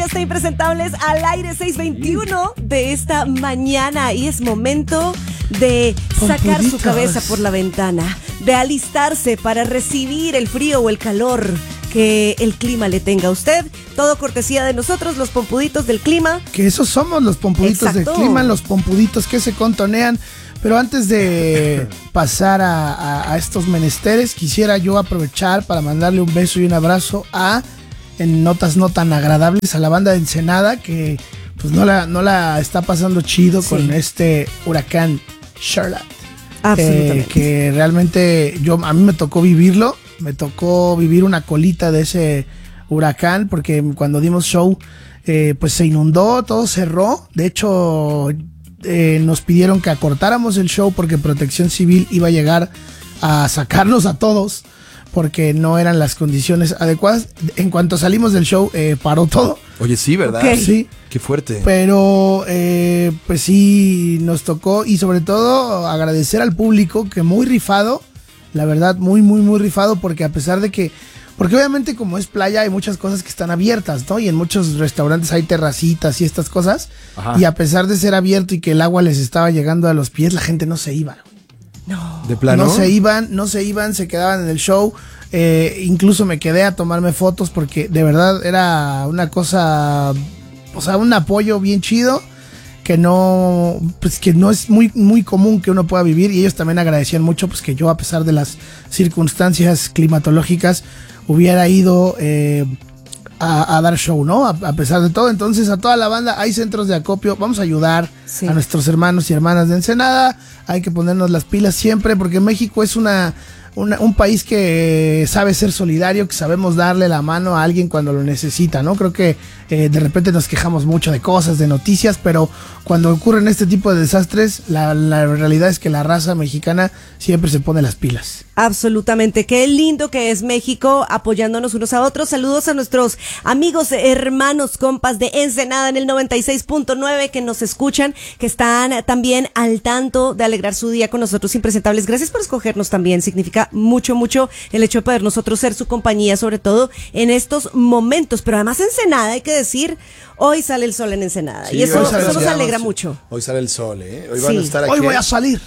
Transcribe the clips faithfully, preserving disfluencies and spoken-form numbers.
ya está Impresentables al aire seis veintiuno de esta mañana y es momento de sacar su cabeza por la ventana, de alistarse para recibir el frío o el calor que el clima le tenga a usted. Todo cortesía de nosotros, los pompuditos del clima. Que esos somos los pompuditos Exacto. del clima, los pompuditos que se contonean. Pero antes de pasar a, a, a estos menesteres, quisiera yo aprovechar para mandarle un beso y un abrazo a, en notas no tan agradables, a la banda de Ensenada, que pues no la, no la está pasando chido sí. con este huracán Charlotte. Absolutamente. Eh, que realmente yo, a mí me tocó vivirlo, me tocó vivir una colita de ese huracán, porque cuando dimos show, eh, pues se inundó, todo cerró. De hecho, eh, nos pidieron que acortáramos el show porque Protección Civil iba a llegar a sacarnos a todos, porque no eran las condiciones adecuadas. En cuanto salimos del show, eh, paró todo. Oye, sí, ¿verdad? Okay. Sí. Qué fuerte. Pero, eh, pues sí, nos tocó. Y sobre todo, agradecer al público, que muy rifado. La verdad, muy, muy, muy rifado. Porque a pesar de que... Porque obviamente como es playa, hay muchas cosas que están abiertas, ¿no? Y en muchos restaurantes hay terracitas y estas cosas. Ajá. Y a pesar de ser abierto y que el agua les estaba llegando a los pies, la gente no se iba. No. ¿De plano? No se iban, no se iban, se quedaban en el show. Eh, incluso me quedé a tomarme fotos porque de verdad era una cosa, o sea, un apoyo bien chido que no, pues que no es muy, muy común que uno pueda vivir. Y ellos también agradecían mucho, pues que yo, a pesar de las circunstancias climatológicas, hubiera ido eh, a, a dar show, ¿no? A, a pesar de todo. Entonces, a toda la banda, hay centros de acopio. Vamos a ayudar sí. a nuestros hermanos y hermanas de Ensenada. Hay que ponernos las pilas siempre, porque México es una, una un país que sabe ser solidario, que sabemos darle la mano a alguien cuando lo necesita, ¿no? Creo que eh, de repente nos quejamos mucho de cosas, de noticias, pero cuando ocurren este tipo de desastres, la, la realidad es que la raza mexicana siempre se pone las pilas. Absolutamente, qué lindo que es México apoyándonos unos a otros. Saludos a nuestros amigos, hermanos, compas de Ensenada en el noventa y seis punto nueve que nos escuchan, que están también al tanto de alegrar su día con nosotros Impresentables. Gracias por escogernos también, significa mucho, mucho el hecho de poder nosotros ser su compañía, sobre todo en estos momentos. Pero además Ensenada, hay que decir, hoy sale el sol en Ensenada sí, y eso, eso nos alegra mucho. Hoy sale el sol, ¿eh? Hoy sí. van a estar aquí. Hoy voy a salir.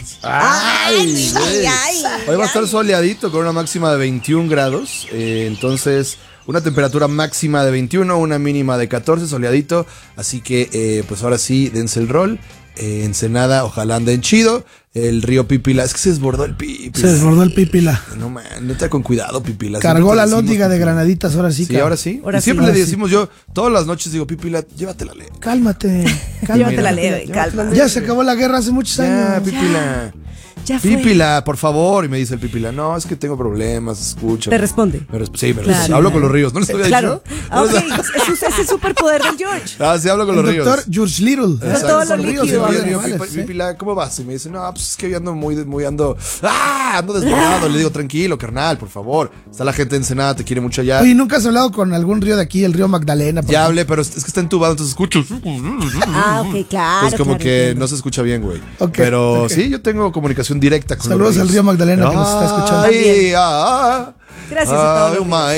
Ay, ay, ay, ay, hoy va a estar soleadito con una máxima de veintiún grados. Eh, entonces, una temperatura máxima de veintiuno, una mínima de catorce, soleadito. Así que, eh, pues ahora sí, dense el rol. Eh, Ensenada, ojalá anden chido. El río Pípila, es que se desbordó el Pípila. Se desbordó el Pípila. No, man, neta con cuidado, Pípila. Cargó la lóndiga de granaditas, ahora sí. Sí, ahora sí. Ahora y siempre sí, le ahora decimos sí. yo, todas las noches digo, Pípila, llévatela leve. Cálmate. cálmate. Llévatela leve, cálmate. Ya se acabó la guerra hace muchos ya, años. Pípila. Ya fue. Pípila, por favor. Y me dice el Pípila, no, es que tengo problemas, escucha. Te responde. Me resp- sí, me claro, responde. Hablo claro. con los ríos, ¿no les había claro. dicho? Ah, ok, ese es el superpoder del George. Ah, sí, hablo con El los ríos. doctor George Little. Exacto. Todo lo Con ríos, líquido, y me habla. digo, Pípila, Sí. Pípila, ¿cómo vas? Y me dice, no, pues es que yo ando muy, muy ando, ¡ah! Ando desbordado. Le digo, tranquilo, carnal, por favor. Está la gente de Ensenada, te quiere mucho allá. Oye, ¿nunca has hablado con algún río de aquí, el río Magdalena? Ya ejemplo? Hablé, pero es que está entubado, entonces escucho. Ah, ok, claro. Entonces como claro, que entiendo. no se escucha bien, güey. Okay, pero okay. sí, yo tengo comunicación directa con Saludos los ríos. al río Magdalena que nos está escuchando. Ay, ah, Gracias a todos. Ay,